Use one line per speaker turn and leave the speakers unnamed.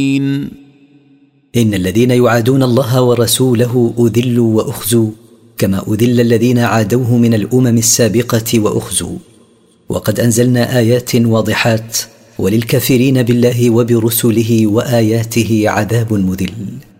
إن الذين يعادون الله ورسوله أذلوا وأخزوا كما أذل الذين عادوه من الأمم السابقة وأخزوا. وقد أنزلنا آيات واضحات، وللكافرين بالله وبرسله وآياته عذاب مذل.